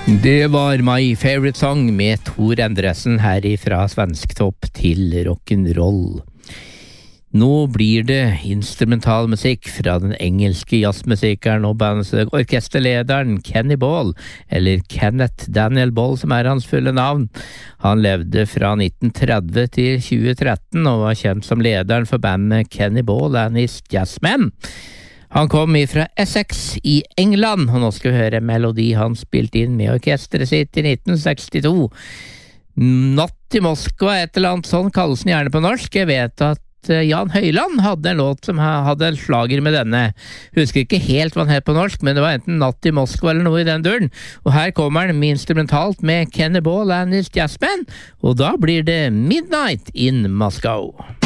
Det var My Favorite Song med Tor Endresen her ifra Svensktopp til rock'n'roll. Nå blir det instrumentalmusikk fra den engelske jazzmusikeren og orkesterlederen Kenny Ball, eller Kenneth Daniel Ball som er hans fulle navn. Han levde fra 1930 til 2013 og var kjent som lederen for bandet Kenny Ball and his Jazzmen. Han kom fra Essex i England, og nå skal vi høre en melodi han spilte inn med orkestret sitt i 1962. Natt i Moskva, et eller annet sånn kalles den gjerne på norsk. Jeg vet at Jan Høyland hadde en låt som hadde en slager med denne. Husker ikke helt hva den het på norsk, men det var enten Natt i Moskva eller noe i den duren. Og her kommer den med instrumentalt med Kenny Ball and his Jazzmen, og da blir det Midnight in Moscow.